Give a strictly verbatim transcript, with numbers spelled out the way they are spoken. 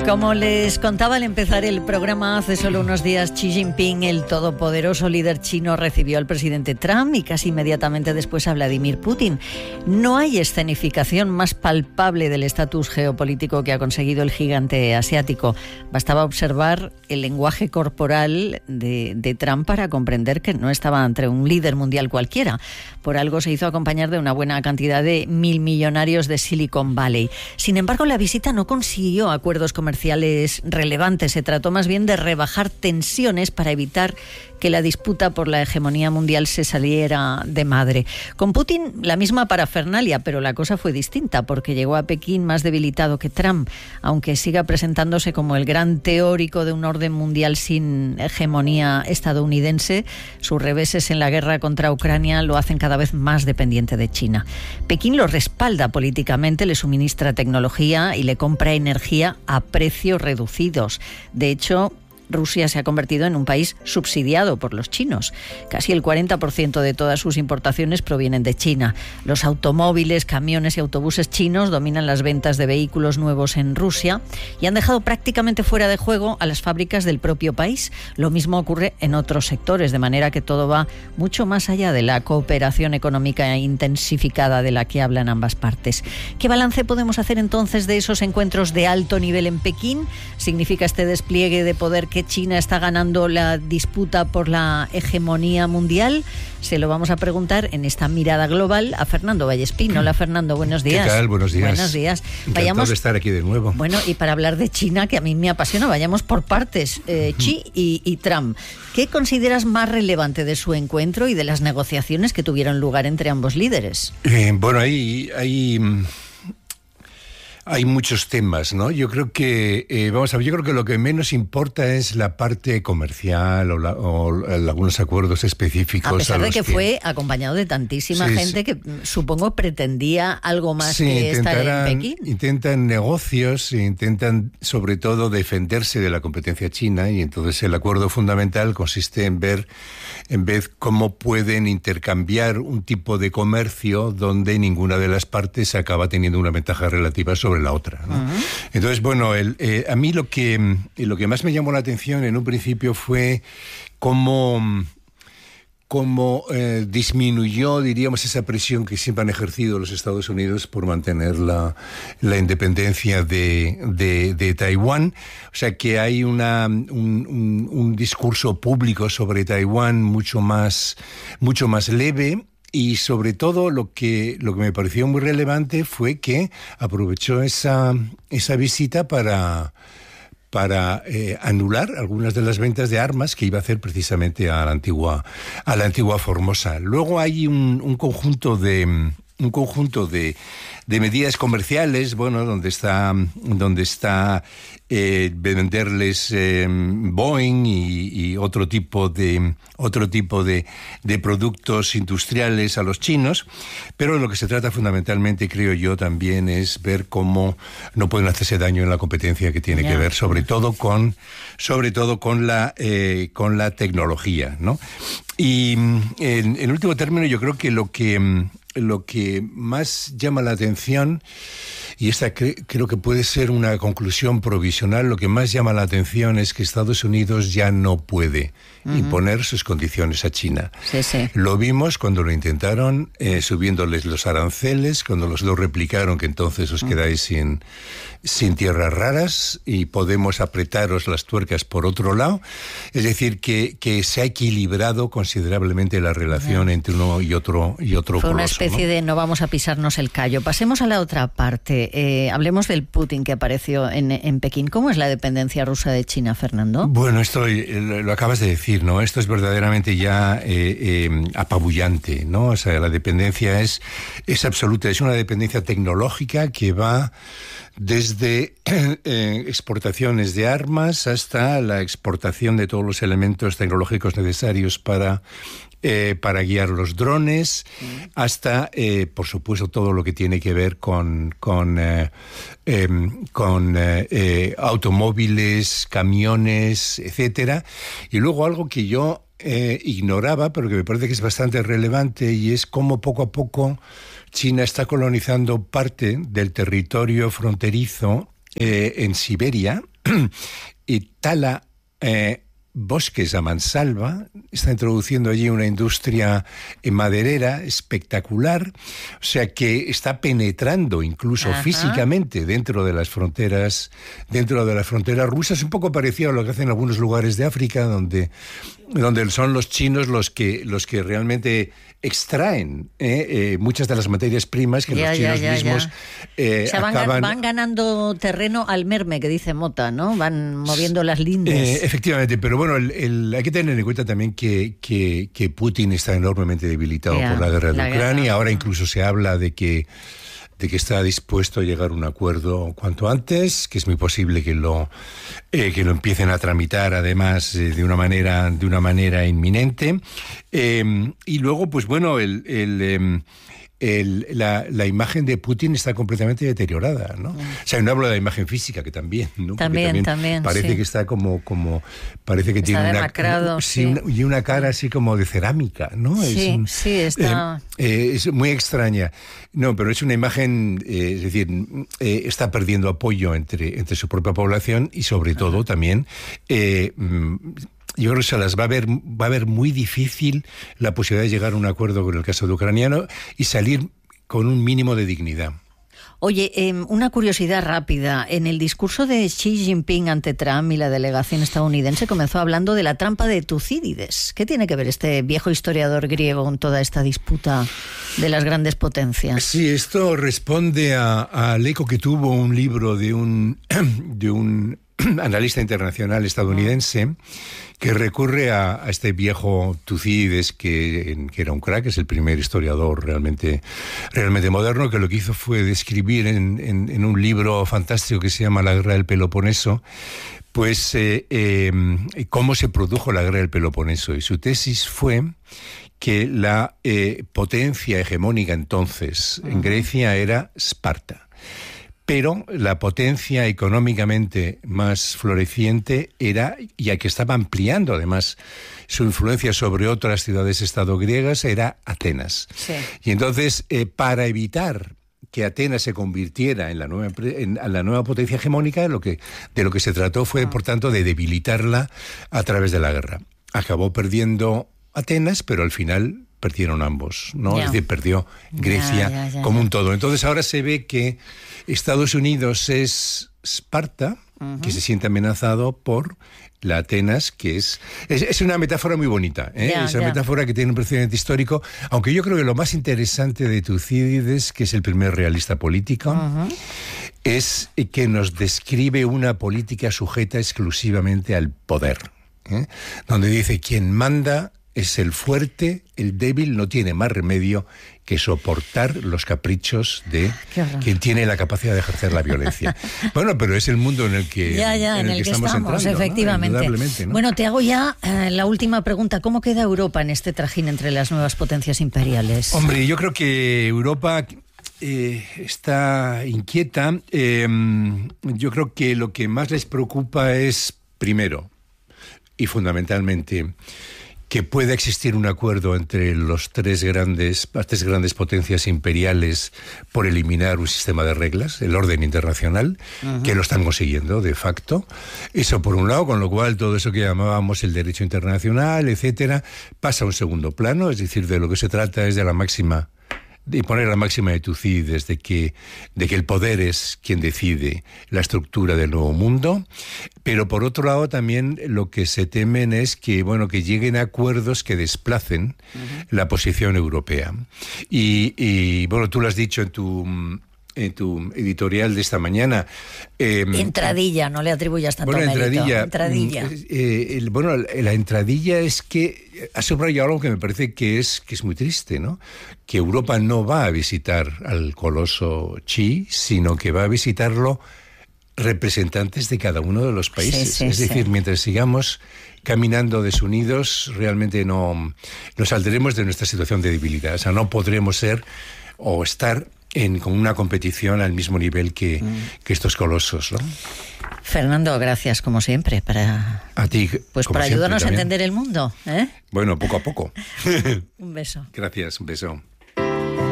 Como les contaba al empezar el programa, hace solo unos días Xi Jinping, el todopoderoso líder chino, recibió al presidente Trump y casi inmediatamente después a Vladimir Putin. No hay escenificación más palpable del estatus geopolítico que ha conseguido el gigante asiático. Bastaba observar el lenguaje corporal de, de Trump para comprender que no estaba ante un líder mundial cualquiera. Por algo se hizo acompañar de una buena cantidad de mil millonarios de Silicon Valley. Sin embargo, la visita no consiguió acuerdos comerciales relevantes. Se trató más bien de rebajar tensiones para evitar que la disputa por la hegemonía mundial se saliera de madre. Con Putin la misma parafernalia, pero la cosa fue distinta porque llegó a Pekín más debilitado que Trump, aunque siga presentándose como el gran teórico de un orden mundial sin hegemonía estadounidense. Sus reveses en la guerra contra Ucrania lo hacen cada vez más dependiente de China. Pekín lo respalda políticamente, le suministra tecnología y le compra energía a precios reducidos. De hecho, Rusia se ha convertido en un país subsidiado por los chinos. Casi el cuarenta por ciento de todas sus importaciones provienen de China. Los automóviles, camiones y autobuses chinos dominan las ventas de vehículos nuevos en Rusia y han dejado prácticamente fuera de juego a las fábricas del propio país. Lo mismo ocurre en otros sectores, de manera que todo va mucho más allá de la cooperación económica intensificada de la que hablan ambas partes. ¿Qué balance podemos hacer entonces de esos encuentros de alto nivel en Pekín? ¿Significa este despliegue de poder que China está ganando la disputa por la hegemonía mundial? Se lo vamos a preguntar en esta mirada global a Fernando Vallespín. Hola, Fernando, buenos días. ¿Qué tal? Buenos días. Buenos días. Encantado vayamos, de estar aquí de nuevo. Bueno, y para hablar de China, que a mí me apasiona, vayamos por partes. Eh, Xi y, y Trump. ¿Qué consideras más relevante de su encuentro y de las negociaciones que tuvieron lugar entre ambos líderes? Eh, bueno, hay... hay... Hay muchos temas, ¿no? Yo creo que, eh, vamos a ver, yo creo que lo que menos importa es la parte comercial o, la, o algunos acuerdos específicos. A pesar a de que, que fue acompañado de tantísima sí, gente sí. que supongo pretendía algo más sí, que estar en Pekín. Intentan negocios, intentan sobre todo defenderse de la competencia china y entonces el acuerdo fundamental consiste en ver, en ver cómo pueden intercambiar un tipo de comercio donde ninguna de las partes acaba teniendo una ventaja relativa sobre la otra, ¿no? Uh-huh. Entonces, bueno, el, eh, a mí lo que, lo que más me llamó la atención en un principio fue cómo, cómo eh, disminuyó, diríamos, esa presión que siempre han ejercido los Estados Unidos por mantener la, la independencia de, de, de Taiwán. O sea, que hay una, un, un, un discurso público sobre Taiwán mucho más, mucho más leve. Y sobre todo lo que lo que me pareció muy relevante fue que aprovechó esa esa visita para para eh, anular algunas de las ventas de armas que iba a hacer precisamente a la antigua a la antigua Formosa. Luego hay un, un conjunto de un conjunto de de medidas comerciales, bueno, donde está donde está eh, venderles eh, Boeing y, y otro tipo de otro tipo de, de productos industriales a los chinos, pero lo que se trata fundamentalmente, creo yo, también es ver cómo no pueden hacerse daño en la competencia que tiene yeah. que ver, sobre todo con sobre todo con la eh, con la tecnología, ¿no? Y en, en último término, yo creo que lo que lo que más llama la atención, y esta cre- creo que puede ser una conclusión provisional, lo que más llama la atención es que Estados Unidos ya no puede uh-huh. imponer sus condiciones a China. Sí, sí. Lo vimos cuando lo intentaron, eh, subiéndoles los aranceles, cuando los lo replicaron, que entonces os uh-huh. quedáis sin, sin tierras raras y podemos apretaros las tuercas por otro lado. Es decir, que, que se ha equilibrado considerablemente la relación uh-huh. entre uno y otro y otro Fue coloso, una especie ¿no? de no vamos a pisarnos el callo. Pasemos a la otra parte. Eh, hablemos del Putin que apareció en, en Pekín. ¿Cómo es la dependencia rusa de China, Fernando? Bueno, esto lo, lo acabas de decir, ¿no? Esto es verdaderamente ya eh, eh, apabullante, ¿no? O sea, la dependencia es, es absoluta. Es una dependencia tecnológica que va desde eh, exportaciones de armas hasta la exportación de todos los elementos tecnológicos necesarios para Eh, para guiar los drones, mm. hasta, eh, por supuesto, todo lo que tiene que ver con, con, eh, eh, con eh, eh, automóviles, camiones, etcétera. Y luego algo que yo eh, ignoraba, pero que me parece que es bastante relevante, y es cómo poco a poco China está colonizando parte del territorio fronterizo eh, en Siberia, y tala eh, bosques a mansalva, está introduciendo allí una industria maderera espectacular, o sea que está penetrando incluso Ajá. físicamente dentro de las fronteras, dentro de las fronteras rusas, un poco parecido a lo que hacen en algunos lugares de África, donde, donde son los chinos los que, los que realmente extraen eh, eh, muchas de las materias primas que ya, los chinos ya, ya, mismos ya. Eh, o sea, van, acaban... van ganando terreno al merme, que dice Mota, ¿no? Van moviendo las lindes. Eh, efectivamente, pero bueno, el, el, hay que tener en cuenta también que, que, que Putin está enormemente debilitado ya, por la guerra de la Ucrania. Guerra. Ahora incluso se habla de que de que está dispuesto a llegar a un acuerdo cuanto antes, que es muy posible que lo eh, que lo empiecen a tramitar además eh, de una manera de una manera inminente. Eh, y luego, pues bueno, el, el eh, El, la, la imagen de Putin está completamente deteriorada, ¿no? Mm. O sea, no hablo de la imagen física, que también, ¿no? También, también, también parece sí. que está como, como parece que está tiene demacrado, una, sí. una, y una cara así como de cerámica, ¿no? Sí, es, sí, está... Eh, eh, es muy extraña. No, pero es una imagen, eh, es decir, eh, está perdiendo apoyo entre, entre su propia población y sobre Ajá. todo también... Eh, yo creo que se las va a ver, va a ver muy difícil la posibilidad de llegar a un acuerdo con el caso de ucraniano y salir con un mínimo de dignidad. Oye, eh, una curiosidad rápida. En el discurso de Xi Jinping ante Trump y la delegación estadounidense comenzó hablando de la trampa de Tucídides. ¿Qué tiene que ver este viejo historiador griego con toda esta disputa de las grandes potencias? Sí, esto responde al eco que tuvo un libro de un, de un analista internacional estadounidense que recurre a, a este viejo Tucídides, que, que era un crack, es el primer historiador realmente, realmente moderno, que lo que hizo fue describir en, en, en un libro fantástico que se llama La Guerra del Peloponeso, pues eh, eh, cómo se produjo la Guerra del Peloponeso. Y su tesis fue que la eh, potencia hegemónica entonces en Grecia era Esparta. Pero la potencia económicamente más floreciente era, y que estaba ampliando además su influencia sobre otras ciudades-estado griegas, era Atenas. Sí. Y entonces, eh, para evitar que Atenas se convirtiera en la nueva, en, en la nueva potencia hegemónica, lo que, de lo que se trató fue, ah. por tanto, de debilitarla a través de la guerra. Acabó perdiendo Atenas, pero al final perdieron ambos, ¿no? Ya. Es decir, perdió Grecia ya, ya, ya, como ya. un todo. Entonces ahora se ve que Estados Unidos es Esparta, uh-huh. que se siente amenazado por la Atenas, que es... Es, es una metáfora muy bonita, ¿eh? Ya, es una ya. metáfora que tiene un precedente histórico, aunque yo creo que lo más interesante de Tucídides, que es el primer realista político, uh-huh. es que nos describe una política sujeta exclusivamente al poder, ¿eh? Donde dice, quien manda es el fuerte, el débil no tiene más remedio que soportar los caprichos de quien tiene la capacidad de ejercer la violencia. Bueno, pero es el mundo en el que, ya, ya, en el en el que, que estamos, estamos entrando, efectivamente. ¿no? ¿no? Bueno, te hago ya eh, la última pregunta. ¿Cómo queda Europa en este trajín entre las nuevas potencias imperiales? Hombre, yo creo que Europa... Eh, está inquieta. Eh, yo creo que lo que más les preocupa es, primero y fundamentalmente, que pueda existir un acuerdo entre los tres grandes, las tres grandes potencias imperiales por eliminar un sistema de reglas, el orden internacional, uh-huh. que lo están consiguiendo de facto. Eso por un lado, con lo cual todo eso que llamábamos el derecho internacional, etcétera, pasa a un segundo plano, es decir, de lo que se trata es de la máxima y poner la máxima de Tucídides de que, de que el poder es quien decide la estructura del nuevo mundo, pero por otro lado también lo que se temen es que, bueno, que lleguen a acuerdos que desplacen uh-huh. la posición europea. Y, y, bueno, tú lo has dicho en tu... en tu editorial de esta mañana. Eh, entradilla, no le atribuyas tanto bueno, mérito. Entradilla. Entradilla. Eh, el, bueno, la entradilla es que ha subrayado algo que me parece que es, que es muy triste, ¿no? Que Europa no va a visitar al coloso Xi, sino que va a visitarlo representantes de cada uno de los países. Sí, sí, es decir, sí. mientras sigamos caminando desunidos, realmente no nos saldremos de nuestra situación de debilidad. O sea, no podremos ser o estar en, con una competición al mismo nivel que, mm. que estos colosos, ¿no? Fernando, gracias como siempre para, a ti, pues para ayudarnos a entender el mundo, ¿eh? Bueno, poco a poco. Un beso. Gracias, un beso.